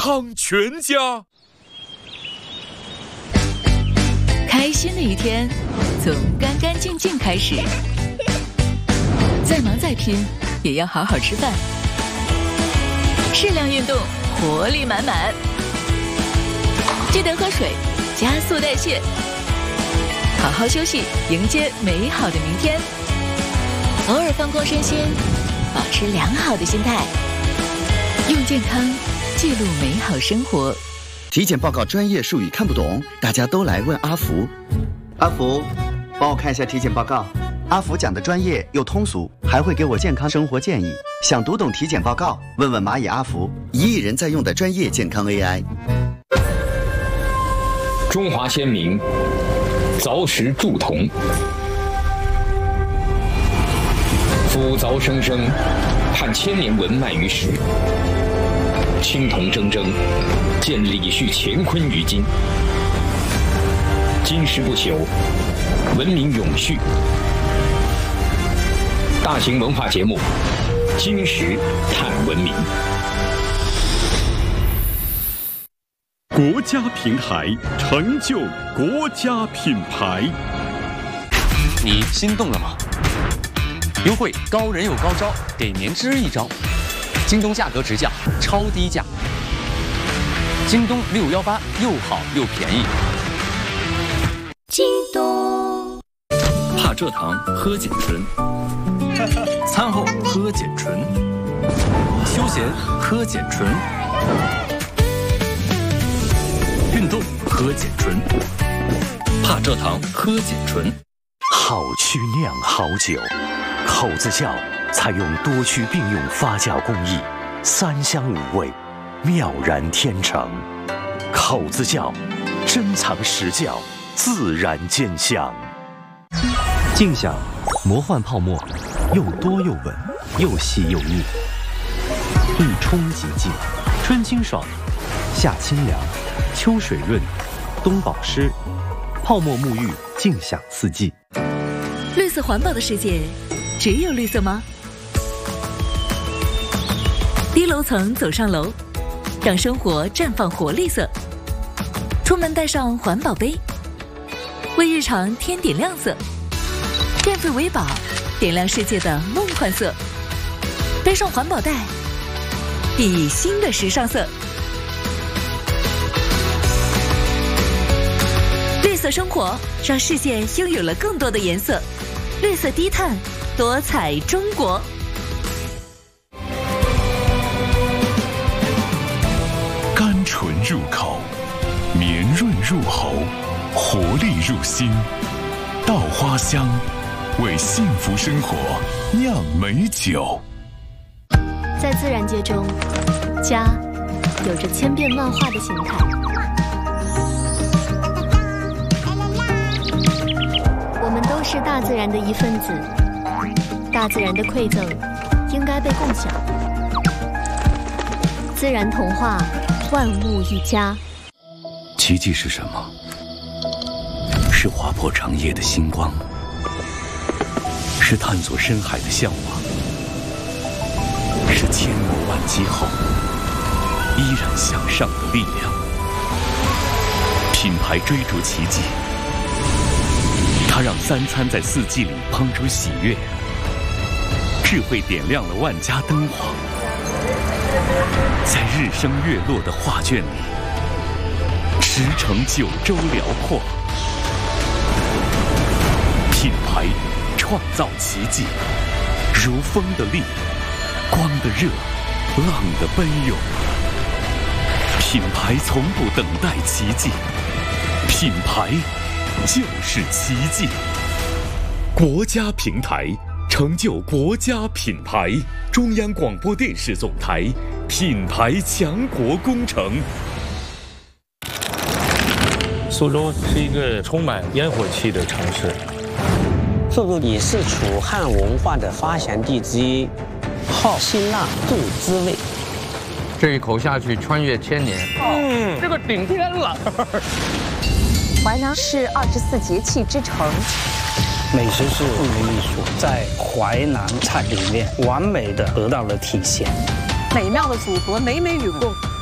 康全家。 开心的一天从干干净净开始，再忙再拼也要好好吃饭，适量运动，活力满满。记得喝水，加速代谢，好好休息，迎接美好的明天。偶尔放空身心，保持良好的心态，用健康记录美好生活。 体检报告专业术语看不懂，大家都来问阿福。阿福，帮我看一下体检报告。阿福讲的专业又通俗，还会给我健康生活建议。想读懂体检报告，问问蚂蚁阿福，1亿人在用的专业健康 AI。 中华先民凿石铸铜，夫凿生生，盼千年文脉于史。青铜铮铮，见李旭乾坤于今。今时不朽，文明永续。大型文化节目《今时探文明》。 国家平台成就国家品牌。 你心动了吗？优惠高人有高招，给年之一招。京东价格直降，超低价。京东618又好又便宜。 京东。 怕蔗糖喝碱醇，餐后喝碱醇，休闲喝碱醇，运动喝碱醇，怕蔗糖喝碱醇。 好曲酿好酒，口子窖采用多区并用发酵工艺，3香5味，妙然天成。口子窖珍藏实窖，自然兼香。 静享魔幻泡沫，又多又稳，又细又腻，一冲即净，春清爽，夏清凉，秋水润，冬保湿，泡沫沐浴，静享四季。 绿色环保的世界，只有绿色吗？低楼层走上楼，让生活绽放活绿色。出门带上环保杯，为日常添点亮色。电费为宝，点亮世界的梦幻色。背上环保袋，熠熠新的时尚色。绿色生活，让世界拥有了更多的颜色。绿色低碳，多彩中国。 甘醇入口，绵润入喉，活力入心。稻花香，为幸福生活酿美酒。 在自然界中，家有着千变万化的形态。我们都是大自然的一份子，大自然的馈赠应该被共享。自然童话，万物一家。 奇迹是什么？是划破长夜的星光，是探索深海的向往，是千磨万击后依然向上的力量。品牌追逐奇迹，它让3餐在4季里烹出喜悦，智慧点亮了万家灯火，在日升月落的画卷里驰骋9州辽阔。品牌创造奇迹，如风的力，光的热，浪的奔涌。品牌从不等待奇迹，品牌就是奇迹。 国家平台成就国家品牌，中央广播电视总台品牌强国工程。 苏州是一个充满烟火气的城市。 苏州也是楚汉文化的发祥地之一，好辛辣度滋味。 这一口下去，穿越千年。 这个顶天了。 淮南是24节气之城， 美食是不能艺术，在淮南菜里面完美的得到了体现。 美妙的组合，美美与共。